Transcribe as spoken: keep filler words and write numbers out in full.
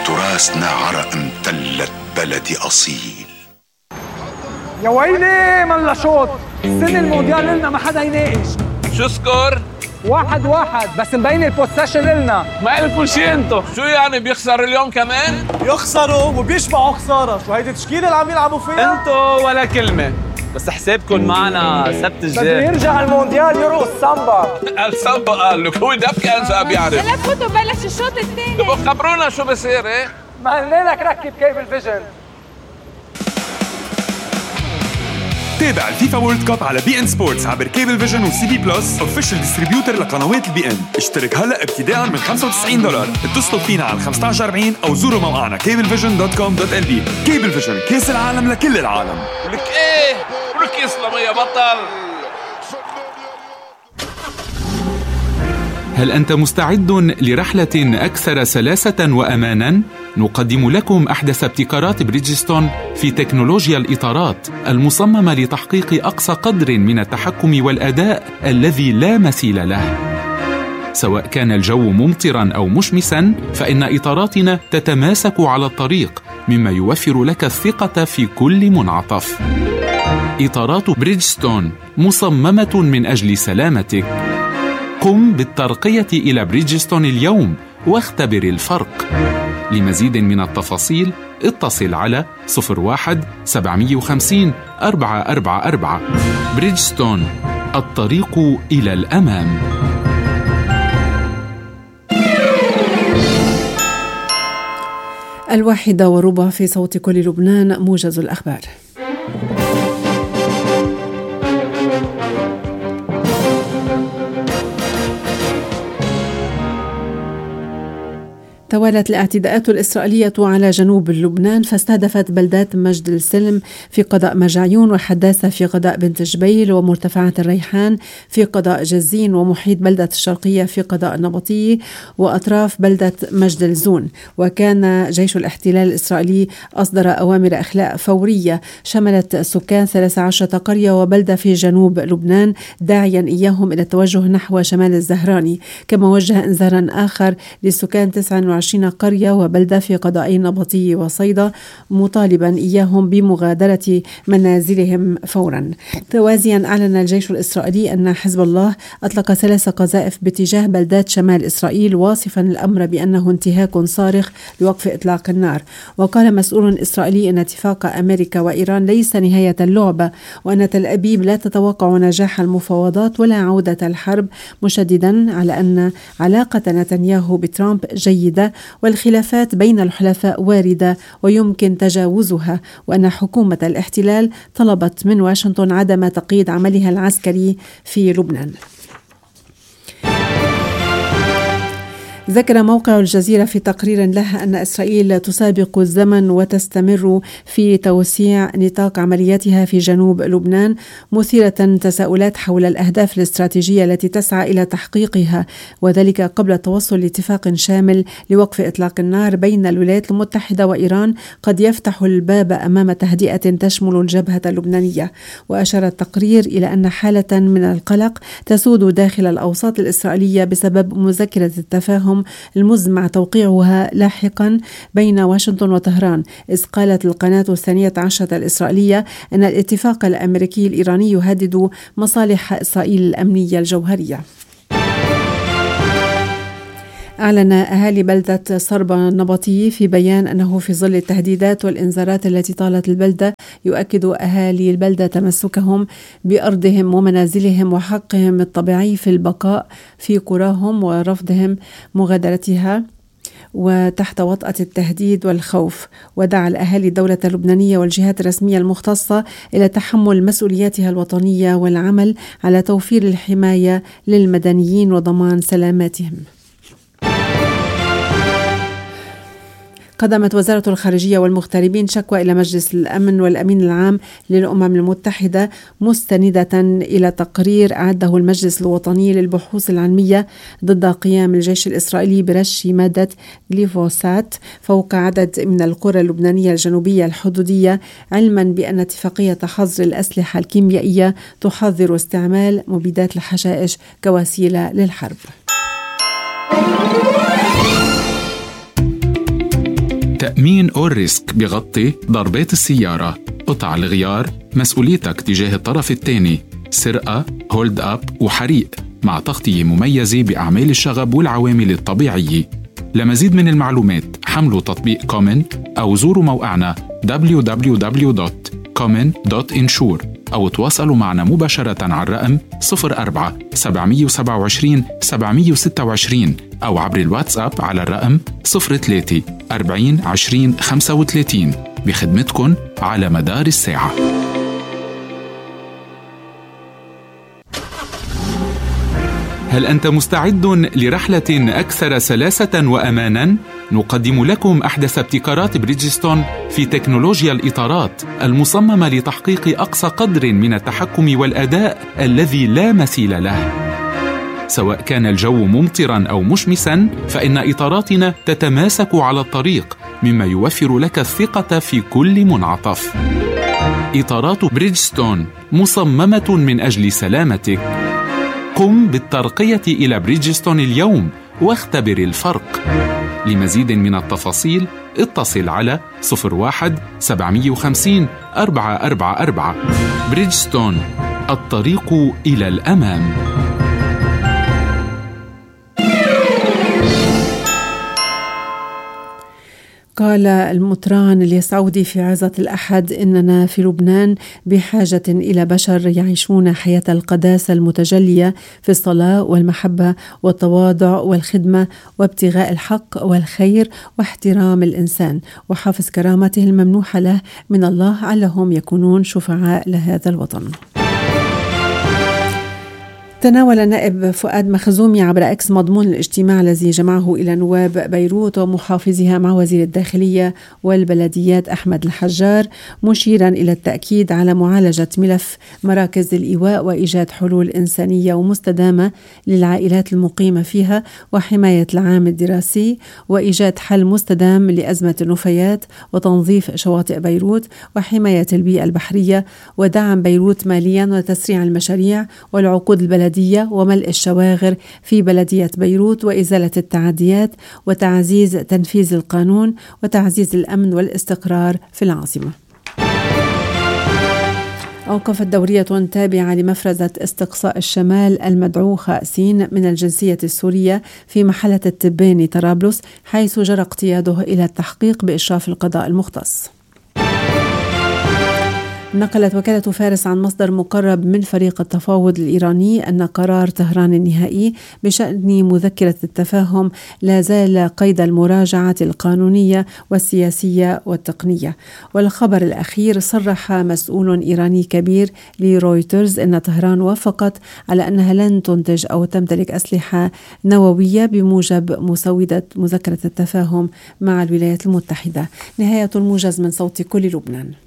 تراثنا عرق امتلت بلدي أصيل. يا ويلي من لشوط السنة المونديال لنا ما حدا يناقش. شو سكور؟ واحد واحد بس مبين البوستيشن لنا. ما قلتوا شي انتو. شو يعني بيخسر اليوم كمان؟ يخسروا وبيشبعوا خسارة. شو هيدي التشكيلة اللي عم يلعبوا فيها؟ انتو ولا كلمة، بس حسابكم معنا سبت الجاي. بده يرجع المونديال يرقص سامبا. السامبا قال لك هو دبكة انسى بيعرف. هلا فوتوا بلش الشوط الثاني. تبقوا خبرونا شو بصير. ايه ما قلنا لك ركب كيبل فيجن. تابع الفيفا وورلد كاب على بي ان سبورتس عبر كيبل فيجن وسي بي بلس اوفيشال ديستريبيوتر لقنوات البي ان. اشترك هلا ابتداء من خمسة وتسعين دولار. اتصلوا فينا على خمسة عشر أربعين او زوروا موقعنا كيبل فيجن دوت كوم دوت ال بي. كيبل فيجن، كاس العالم لكل العالم. ولك ايه ولك يسلم يا بطل. هل أنت مستعد لرحلة أكثر سلاسة وأماناً؟ نقدم لكم أحدث ابتكارات بريدجستون في تكنولوجيا الإطارات المصممة لتحقيق أقصى قدر من التحكم والأداء الذي لا مثيل له. سواء كان الجو ممطراً أو مشمساً، فإن إطاراتنا تتماسك على الطريق، مما يوفر لك الثقة في كل منعطف. إطارات بريدجستون مصممة من أجل سلامتك. قم بالترقية إلى بريدجستون اليوم واختبر الفرق. لمزيد من التفاصيل اتصل على صفر واحد سبعمية وخمسين أربعة أربعة أربعة. بريدجستون، الطريق إلى الأمام. الواحدة وربع في صوت كل لبنان، موجز الأخبار. توالت الاعتداءات الإسرائيلية على جنوب لبنان، فاستهدفت بلدات مجد السلم في قضاء مجاعيون، وحداثة في قضاء بنت جبيل، ومرتفعات الريحان في قضاء جزين، ومحيط بلدة الشرقية في قضاء النبطية، وأطراف بلدة مجد الزون. وكان جيش الاحتلال الإسرائيلي أصدر أوامر إخلاء فورية شملت سكان ثلاث عشرة قرية وبلدة في جنوب لبنان، داعيا إياهم إلى التوجه نحو شمال الزهراني. كما وجه إنذارا آخر لسكان تسعة وعشرين قرية وبلدة في قضائي النبطية وصيدا، مطالبا إياهم بمغادرة منازلهم فورا. توازيا أعلن الجيش الإسرائيلي أن حزب الله أطلق ثلاث قذائف باتجاه بلدات شمال إسرائيل، واصفا الأمر بأنه انتهاك صارخ لوقف إطلاق النار. وقال مسؤول إسرائيلي أن اتفاق أمريكا وإيران ليس نهاية اللعبة، وأن تل أبيب لا تتوقع نجاح المفاوضات ولا عودة الحرب، مشددا على أن علاقة نتنياهو بترامب جيدة والخلافات بين الحلفاء واردة ويمكن تجاوزها، وأن حكومة الاحتلال طلبت من واشنطن عدم تقييد عملها العسكري في لبنان. ذكر موقع الجزيرة في تقرير له أن إسرائيل تسابق الزمن وتستمر في توسيع نطاق عملياتها في جنوب لبنان، مثيرة تساؤلات حول الأهداف الاستراتيجية التي تسعى إلى تحقيقها، وذلك قبل التوصل لاتفاق شامل لوقف إطلاق النار بين الولايات المتحدة وإيران قد يفتح الباب أمام تهدئة تشمل الجبهة اللبنانية. وأشار التقرير إلى أن حالة من القلق تسود داخل الأوساط الإسرائيلية بسبب مذكرة التفاهم المزمع توقيعها لاحقا بين واشنطن وطهران، إذ قالت القناة الثانية عشرة الإسرائيلية أن الاتفاق الأمريكي الإيراني يهدد مصالح إسرائيل الأمنية الجوهرية. أعلن أهالي بلدة صربة النبطية في بيان أنه في ظل التهديدات والإنذارات التي طالت البلدة، يؤكد أهالي البلدة تمسكهم بأرضهم ومنازلهم وحقهم الطبيعي في البقاء في قراهم ورفضهم مغادرتها وتحت وطأة التهديد والخوف. ودعا الأهالي الدولة اللبنانية والجهات الرسمية المختصة إلى تحمل مسؤولياتها الوطنية والعمل على توفير الحماية للمدنيين وضمان سلاماتهم. قدمت وزارة الخارجية والمغتربين شكوى إلى مجلس الأمن والأمين العام للأمم المتحدة، مستندة إلى تقرير أعده المجلس الوطني للبحوث العلمية ضد قيام الجيش الإسرائيلي برش مادة غليفوسات فوق عدد من القرى اللبنانية الجنوبية الحدودية، علما بأن اتفاقية حظر الأسلحة الكيميائية تحظر استعمال مبيدات الحشائش كوسيلة للحرب. تأمين أول ريسك بيغطي ضربات السيارة، قطع الغيار، مسؤوليتك تجاه الطرف الثاني، سرقة، هولد أب وحريق، مع تغطية مميزة بأعمال الشغب والعوامل الطبيعية. لمزيد من المعلومات حملوا تطبيق كومن أو زوروا موقعنا دبليو دبليو دبليو دوت كومن دوت انشور أو تواصلوا معنا مباشرة على الرقم صفر أربعة سبعمية وسبعة وعشرين سبعمية وستة وعشرين أو عبر الواتساب على الرقم صفر ثلاثة أربعين عشرين خمسة وثلاثين بخدمتكن على مدار الساعة. هل أنت مستعد لرحلة أكثر سلاسة وأماناً؟ نقدم لكم أحدث ابتكارات بريدجستون في تكنولوجيا الإطارات المصممة لتحقيق أقصى قدر من التحكم والأداء الذي لا مثيل له. سواء كان الجو ممطراً أو مشمساً، فإن إطاراتنا تتماسك على الطريق، مما يوفر لك الثقة في كل منعطف. إطارات بريدجستون مصممة من أجل سلامتك. قم بالترقية إلى بريدجستون اليوم واختبر الفرق. لمزيد من التفاصيل اتصل على صفر واحد سبعمية وخمسين أربعة أربعة أربعة. بريدجستون، الطريق إلى الأمام. قال المطران اليسعودي في عظة الأحد إننا في لبنان بحاجة إلى بشر يعيشون حياة القداسة المتجلية في الصلاة والمحبة والتواضع والخدمة وابتغاء الحق والخير واحترام الإنسان وحفظ كرامته الممنوحة له من الله، علهم يكونون شفعاء لهذا الوطن. تناول النائب فؤاد مخزومي عبر اكس مضمون الاجتماع الذي جمعه الى نواب بيروت ومحافظها مع وزير الداخليه والبلديات احمد الحجار، مشيرا الى التاكيد على معالجه ملف مراكز الايواء وايجاد حلول انسانيه ومستدامه للعائلات المقيمه فيها، وحمايه العام الدراسي، وايجاد حل مستدام لازمه النفايات، وتنظيف شواطئ بيروت، وحمايه البيئه البحريه، ودعم بيروت ماليا، وتسريع المشاريع والعقود البلديه وملء الشواغر في بلدية بيروت، وإزالة التعديات، وتعزيز تنفيذ القانون، وتعزيز الأمن والاستقرار في العاصمة. أوقفت دورية تابعة لمفرزة استقصاء الشمال المدعوخة سين من الجنسية السورية في محلة التباني طرابلس، حيث جرى اقتياده إلى التحقيق بإشراف القضاء المختص. نقلت وكالة فارس عن مصدر مقرب من فريق التفاوض الإيراني أن قرار طهران النهائي بشأن مذكرة التفاهم لا زال قيد المراجعة القانونية والسياسية والتقنية. والخبر الأخير، صرح مسؤول إيراني كبير لرويترز أن طهران وافقت على أنها لن تنتج أو تمتلك أسلحة نووية بموجب مسودة مذكرة التفاهم مع الولايات المتحدة. نهاية الموجز من صوت كل لبنان.